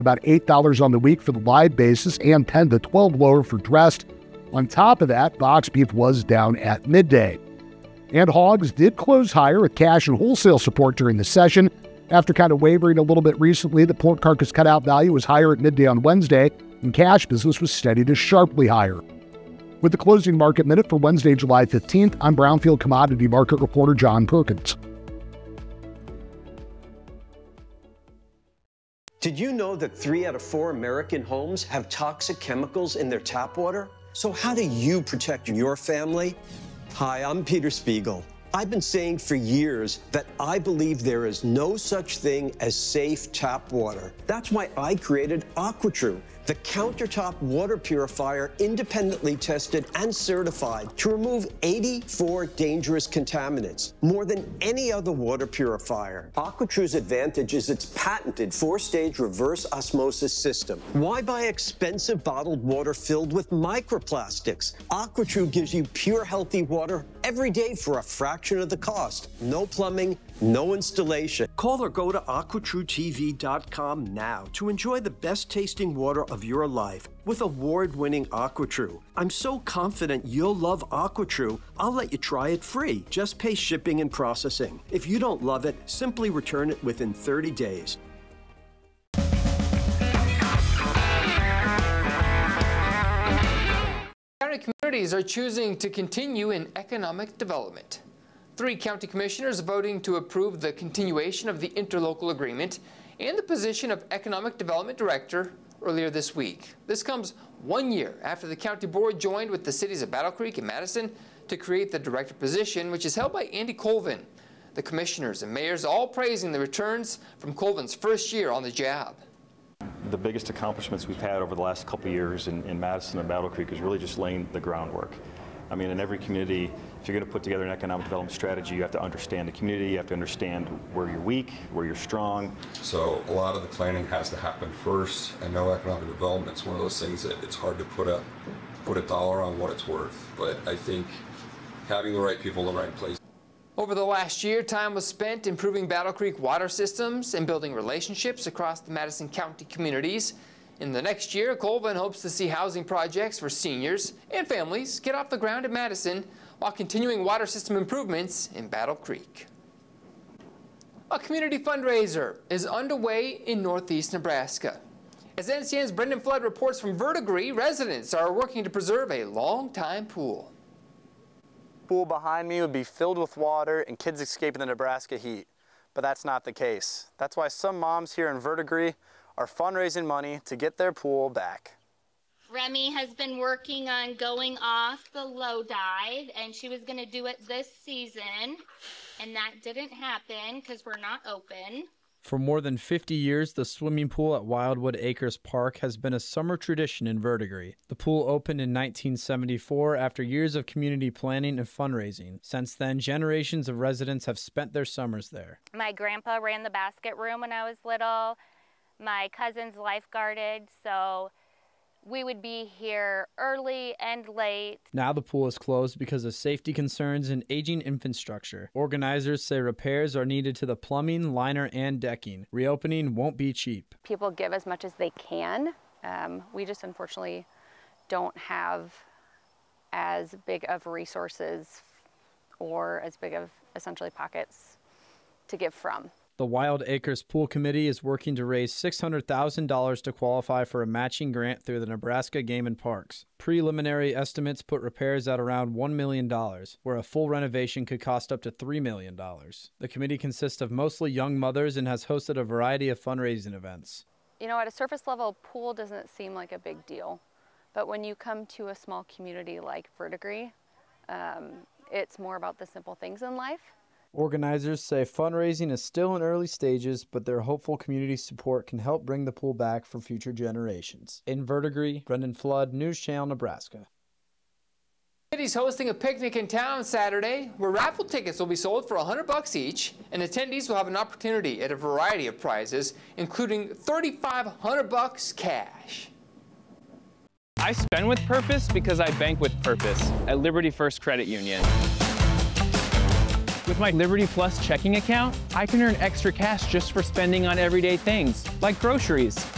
about $8 on the week for the live basis and 10 to 12 lower for dressed. On top of that, box beef was down at midday. And hogs did close higher with cash and wholesale support during the session. After kind of wavering a little bit recently, the pork carcass cutout value was higher at midday on Wednesday, and cash business was steady to sharply higher. With the closing market minute for Wednesday, July 15th, I'm Brownfield commodity market reporter John Perkins. Did you know that 3 out of 4 American homes have toxic chemicals in their tap water? So how do you protect your family? Hi, I'm Peter Spiegel. I've been saying for years that I believe there is no such thing as safe tap water. That's why I created AquaTrue, the countertop water purifier independently tested and certified to remove 84 dangerous contaminants, more than any other water purifier. AquaTrue's advantage is its patented 4-stage reverse osmosis system. Why buy expensive bottled water filled with microplastics? AquaTrue gives you pure, healthy water every day for a fraction of the cost. No plumbing, no installation. Call or go to AquaTrueTV.com now to enjoy the best tasting water of your life with award-winning AquaTrue. I'm so confident you'll love AquaTrue, I'll let you try it free. Just pay shipping and processing. If you don't love it, simply return it within 30 days. County communities are choosing to continue in economic development. 3 county commissioners voting to approve the continuation of the interlocal agreement and the position of Economic Development Director earlier this week. This comes 1 year after the county board joined with the cities of Battle Creek and Madison to create the director position, which is held by Andy Colvin. The commissioners and mayors all praising the returns from Colvin's first year on the job. The biggest accomplishments we've had over the last couple of years in Madison and Battle Creek is really just laying the groundwork. I mean, in every community, if you're going to put together an economic development strategy, you have to understand the community, you have to understand where you're weak, where you're strong. So a lot of the planning has to happen first. I know economic development is one of those things that it's hard to put a dollar on what it's worth, but I think having the right people in the right place. Over the last year, time was spent improving Battle Creek water systems and building relationships across the Madison County communities. In the next year, Colvin hopes to see housing projects for seniors and families get off the ground in Madison while continuing water system improvements in Battle Creek. A community fundraiser is underway in northeast Nebraska. As NCN's Brendan Flood reports from Verdigris, residents are working to preserve a long-time pool. The pool behind me would be filled with water and kids escaping the Nebraska heat, but that's not the case. That's why some moms here in Verdigris are fundraising money to get their pool back. Remy has been working on going off the low dive, and she was going to do it this season, and that didn't happen because we're not open. For more than 50 years, the swimming pool at Wildwood Acres Park has been a summer tradition in Verdigris. The pool opened in 1974 after years of community planning and fundraising. Since then, generations of residents have spent their summers there. My grandpa ran the basket room when I was little. My cousins lifeguarded, so we would be here early and late. Now the pool is closed because of safety concerns and aging infrastructure. Organizers say repairs are needed to the plumbing, liner, and decking. Reopening won't be cheap. People give as much as they can. We just unfortunately don't have as big of resources or as big of essentially pockets to give from. The Wild Acres Pool Committee is working to raise $600,000 to qualify for a matching grant through the Nebraska Game and Parks. Preliminary estimates put repairs at around $1 million, where a full renovation could cost up to $3 million. The committee consists of mostly young mothers and has hosted a variety of fundraising events. You know, at a surface level, a pool doesn't seem like a big deal, but when you come to a small community like Verdigris, it's more about the simple things in life. Organizers say fundraising is still in early stages, but their hopeful community support can help bring the pool back for future generations. In Verdigris, Brendan Flood, News Channel, Nebraska. The city's hosting a picnic in town Saturday where raffle tickets will be sold for $100 each, and attendees will have an opportunity at a variety of prizes, including $3,500 cash. I spend with purpose because I bank with purpose at Liberty First Credit Union. With my Liberty Plus checking account, I can earn extra cash just for spending on everyday things, like groceries.